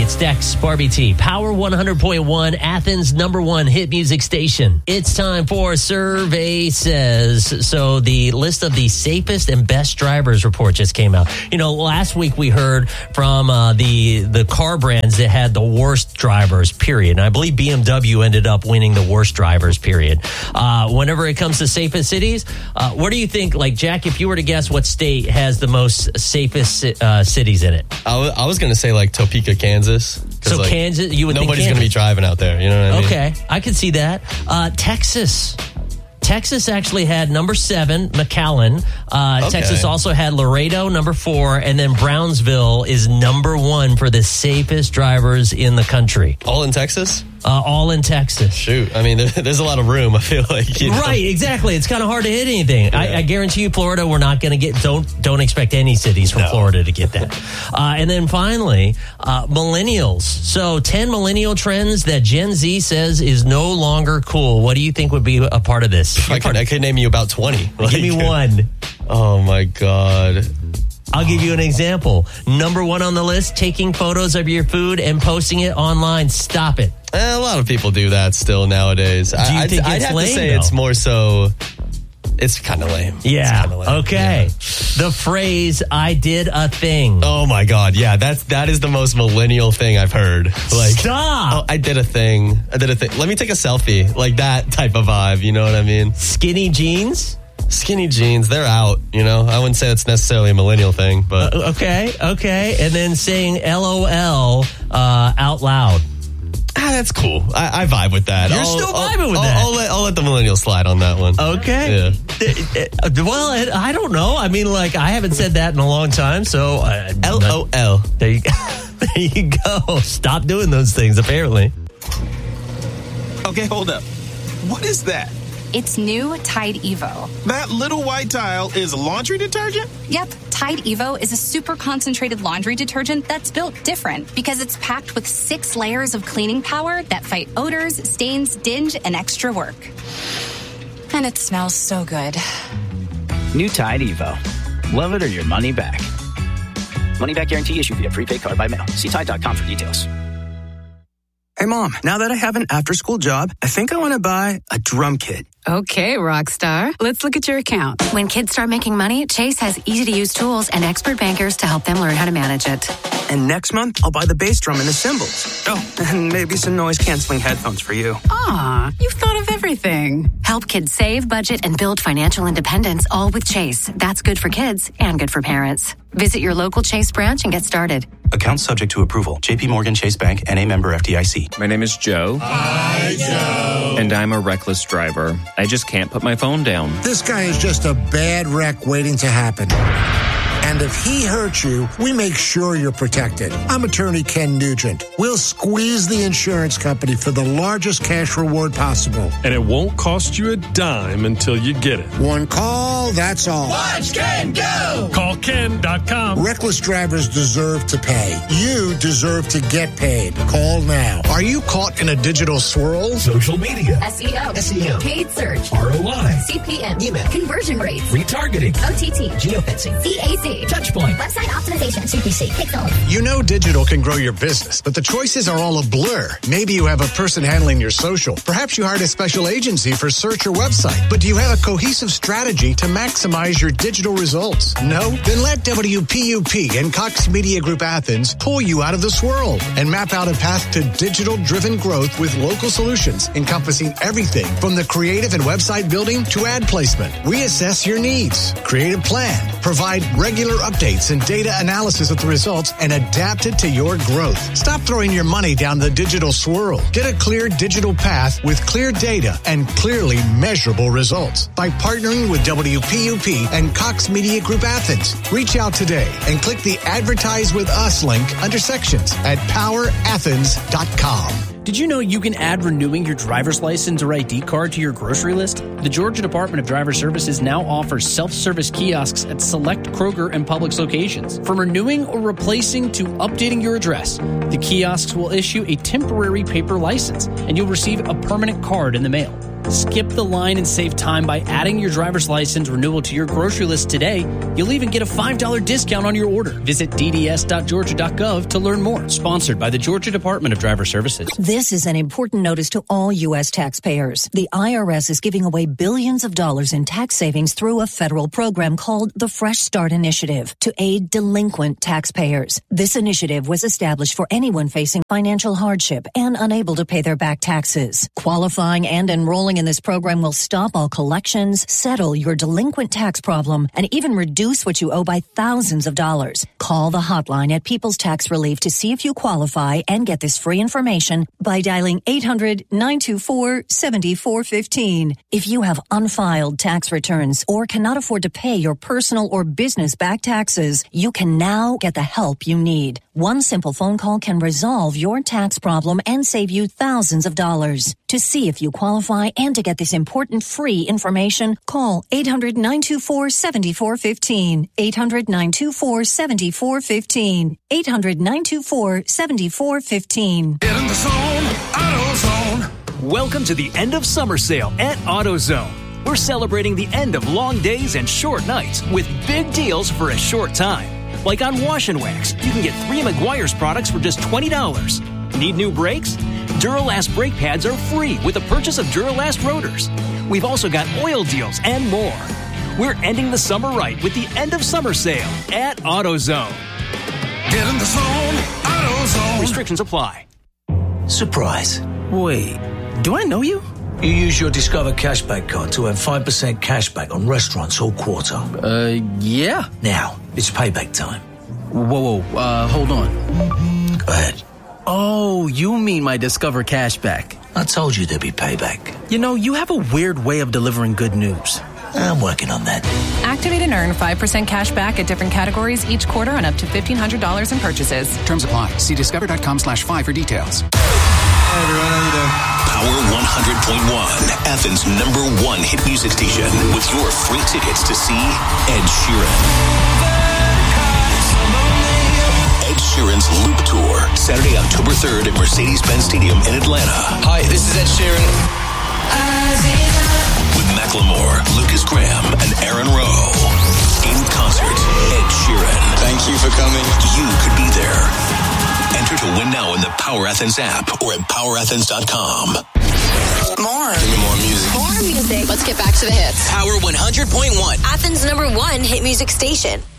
It's Dex, Barbie T, Power 100.1, Athens' #1 hit music station. It's time for Survey Says. So the list of the safest and best drivers report just came out. You know, last week we heard from the car brands that had the worst drivers, period. And I believe BMW ended up winning the worst drivers, period. Whenever it comes to safest cities, what do you think, like, Jack, if you were to guess what state has the most safest cities in it? I was going to say, like, Topeka, Kansas. So, like, Kansas, you would think nobody's going to be driving out there, you know what I mean? Okay, I can see that. Texas. Texas actually had number 7, McAllen. Okay. Texas also had Laredo, number 4, and then Brownsville is number 1 for the safest drivers in the country. All in Texas? All in Texas. Shoot. I mean, there's a lot of room, I feel like. You know? Right, exactly. It's kind of hard to hit anything. Yeah. I guarantee you, Florida, we're not going to get, don't expect any cities from Florida to get that. And then finally, millennials. So 10 millennial trends that Gen Z says is no longer cool. What do you think would be a part of this? I could name you about 20. Give me one. Oh, my God. I'll give you an example. Number 1 on the list, taking photos of your food and posting it online. Stop it. A lot of people do that still nowadays. Do you think I'd it's have lame, to say though? it's more so... It's kind of lame. Yeah. Lame. Okay. Yeah. The phrase, I did a thing. Oh, my God. Yeah, that is the most millennial thing I've heard. Like, stop. Oh, I did a thing. Let me take a selfie. Like that type of vibe. You know what I mean? Skinny jeans? Skinny jeans, they're out, you know? I wouldn't say it's necessarily a millennial thing, but... Okay. And then saying LOL out loud. That's cool. I vibe with that. You're still vibing with that? I'll let the millennials slide on that one. Okay. Yeah. Well, I don't know. I mean, like, I haven't said that in a long time, so... LOL. There you go. There you go. Stop doing those things, apparently. Okay, hold up. What is that? It's new Tide Evo. That little white tile is laundry detergent? Yep, Tide Evo is a super concentrated laundry detergent that's built different because it's packed with 6 layers of cleaning power that fight odors, stains, dinge, and extra work. And it smells so good. New Tide Evo. Love it or your money back. Money back guarantee issued via prepaid card by mail. See Tide.com for details. Hey, Mom, now that I have an after-school job, I think I want to buy a drum kit. Okay, Rockstar. Let's look at your account. When kids start making money, Chase has easy-to-use tools and expert bankers to help them learn how to manage it. And next month, I'll buy the bass drum and the cymbals. Oh, and maybe some noise-canceling headphones for you. Aw, you've thought of everything. Help kids save, budget, and build financial independence, all with Chase. That's good for kids and good for parents. Visit your local Chase branch and get started. Account subject to approval. JP Morgan Chase Bank, N.A. member FDIC. My name is Joe. Hi, Joe. And I'm a reckless driver. I just can't put my phone down. This guy is just a bad wreck waiting to happen. And if he hurts you, we make sure you're protected. I'm attorney Ken Nugent. We'll squeeze the insurance company for the largest cash reward possible. And it won't cost you a dime until you get it. One call, that's all. Watch Ken go! Call Ken.com. Reckless drivers deserve to pay. You deserve to get paid. Call now. Are you caught in a digital swirl? Social media. SEO. Paid search. ROI. CPM. Email. Conversion rates. Retargeting. OTT. Geofencing. CAC. Touchpoint. Website optimization. CPC. Pixel. You know digital can grow your business, but the choices are all a blur. Maybe you have a person handling your social. Perhaps you hired a special agency for search or website. But do you have a cohesive strategy to maximize your digital results? No? Then let WPUP and Cox Media Group Athens pull you out of the swirl and map out a path to digital-driven growth with local solutions encompassing everything from the creative and website building to ad placement. We assess your needs, create a plan, provide regular updates and data analysis of the results, and adapt it to your growth. Stop throwing your money down the digital swirl. Get a clear digital path with clear data and clearly measurable results by partnering with WPUP and Cox Media Group Athens. Reach out today and click the Advertise with Us link under sections at powerathens.com. Did you know you can add renewing your driver's license or ID card to your grocery list? The Georgia Department of Driver Services now offers self-service kiosks at select Kroger and Publix locations. From renewing or replacing to updating your address, the kiosks will issue a temporary paper license, and you'll receive a permanent card in the mail. Skip the line and save time by adding your driver's license renewal to your grocery list today. You'll even get a $5 discount on your order. Visit dds.georgia.gov to learn more. Sponsored by the Georgia Department of Driver Services. This is an important notice to all U.S. taxpayers. The IRS is giving away billions of dollars in tax savings through a federal program called the Fresh Start Initiative to aid delinquent taxpayers. This initiative was established for anyone facing financial hardship and unable to pay their back taxes. Qualifying and enrolling in this program will stop all collections, settle your delinquent tax problem, and even reduce what you owe by thousands of dollars. Call the hotline at People's Tax Relief to see if you qualify and get this free information by dialing 800-924-7415. If you have unfiled tax returns or cannot afford to pay your personal or business back taxes, you can now get the help you need. One simple phone call can resolve your tax problem and save you thousands of dollars. To see if you qualify and to get this important free information, call 800-924-7415. 800-924-7415. 800-924-7415. Get in the zone, AutoZone. Welcome to the end of summer sale at AutoZone. We're celebrating the end of long days and short nights with big deals for a short time. Like on Wash and Wax, you can get 3 Meguiar's products for just $20. Need new brakes? Duralast brake pads are free with the purchase of Duralast rotors. We've also got oil deals and more. We're ending the summer right with the end of summer sale at AutoZone. Get in the zone, AutoZone. Restrictions apply. Surprise. Wait, do I know you? You use your Discover Cashback card to earn 5% cashback on restaurants all quarter. Yeah. Now, it's payback time. Whoa, hold on. Go ahead. Oh, you mean my Discover Cashback. I told you there'd be payback. You know, you have a weird way of delivering good news. I'm working on that. Activate and earn 5% cash back at different categories each quarter on up to $1,500 in purchases. Terms apply. See discover.com/5 for details. Hey everyone, how you doing? Power 100.1, Athens' #1 hit music station, with your free tickets to see Ed Sheeran. Ed Sheeran's Loop Tour, Saturday, October 3rd at Mercedes-Benz Stadium in Atlanta. Hi, this is Ed Sheeran. With Macklemore, Lucas Graham, and Aaron Rowe. In concert, Ed Sheeran. Thank you for coming. You could be there. Enter to win now in the Power Athens app or at powerathens.com. More. Give me more music. More music. Let's get back to the hits. Power 100.1, Athens' #1 hit music station.